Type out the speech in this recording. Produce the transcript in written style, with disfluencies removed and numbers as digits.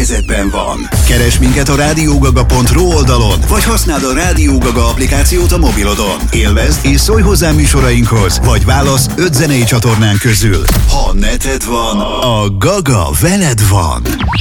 kezedben van. Keresd minket a radiogaga.ru oldalon, vagy használd a Rádió Gaga applikációt a mobilodon. Élvezd és szólj hozzá műsorainkhoz, vagy válasz 5 zenei csatornán közül. Ha neted van, a Gaga veled van.